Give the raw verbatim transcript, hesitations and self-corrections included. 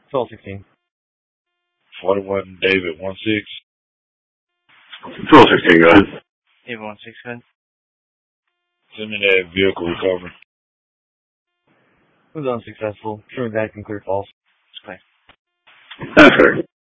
twelve sixteen. forty-one David one six. twelve sixteen, go ahead. David one six, go ahead. Send me that vehicle recovery. Was unsuccessful. True and bad can clear false. That's correct.